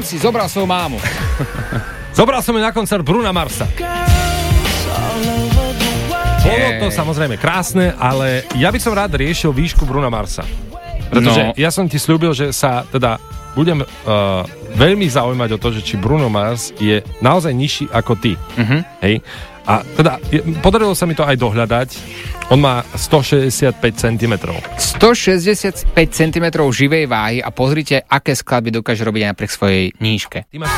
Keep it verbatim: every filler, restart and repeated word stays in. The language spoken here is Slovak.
si zobral svoju mámu. Zobral som ju na koncert Bruna Marsa. Bolo to samozrejme krásne, ale ja by som rád riešil výšku Bruna Marsa. Pretože no. ja som ti slúbil, že sa teda budem uh, veľmi zaujímať o to, že či Bruno Mars je naozaj nižší ako ty. Uh-huh. Hej? A teda je, podarilo sa mi to aj dohľadať. On má stošesťdesiatpäť centimetrov. stošesťdesiatpäť centimetrov živej váhy a pozrite, aké skladby dokáže robiť aj napriek svojej nížke.